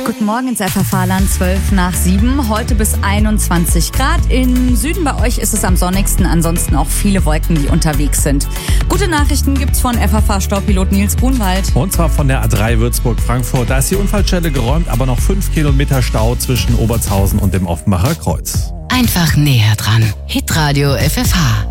Guten Morgen ins FFH-Land, 7:12. Heute bis 21 Grad. Im Süden bei euch ist es am sonnigsten, ansonsten auch viele Wolken, die unterwegs sind. Gute Nachrichten gibt's von FFH-Staupilot Nils Grunwald. Und zwar von der A3 Würzburg-Frankfurt. Da ist die Unfallstelle geräumt, aber noch 5 Kilometer Stau zwischen Obertshausen und dem Offenbacher Kreuz. Einfach näher dran. Hitradio FFH.